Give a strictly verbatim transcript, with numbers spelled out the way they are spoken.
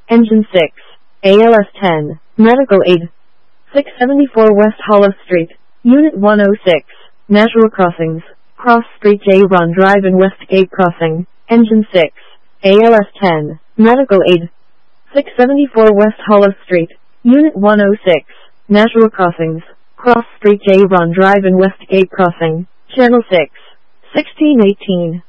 Engine six, A L S ten, Medical Aid. six seventy-four West Hollow Street, Unit one oh six, Natural Crossings, Cross Street J. Ron Drive and Westgate Crossing, Engine six, A L S ten, Medical Aid. six seventy-four West Hollow Street, Unit one oh six, Natural Crossings, Cross Street J. Ron Drive and Westgate Crossing, Channel six, sixteen eighteen.